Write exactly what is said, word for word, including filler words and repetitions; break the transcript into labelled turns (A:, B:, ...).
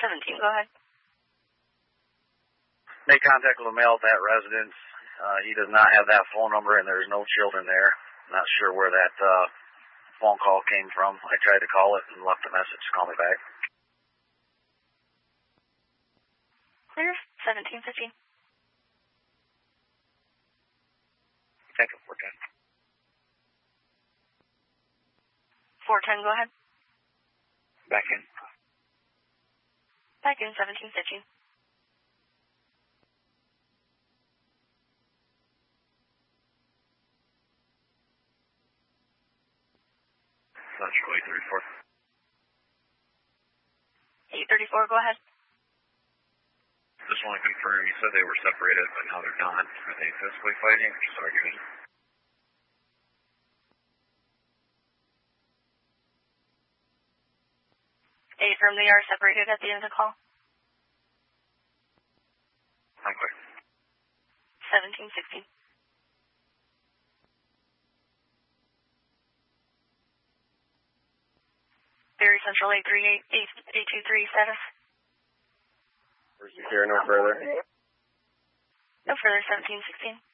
A: seventeen, go ahead.
B: Made contact with a male at that residence. Uh, he does not have that phone number, and there's no children there. Not sure where that uh, phone call came from. I tried to call it and left a message. Call me back.
A: Clear, seventeen fifteen.
B: Thank you, four ten.
A: four ten, go ahead.
B: Back in.
A: Back in, seventeen fifteen.
B: Central eight thirty-four.
A: eight thirty-four, go ahead.
B: Just want to confirm, you said they were separated, but now they're not. Are they physically fighting or just arguing?
A: They affirm they are separated at the end of the call.
B: I'm clear.
A: seventeen sixteen. Berry Central eight three eight, eight two three status.
B: Where's the here, no further?
A: No further, seventeen sixteen.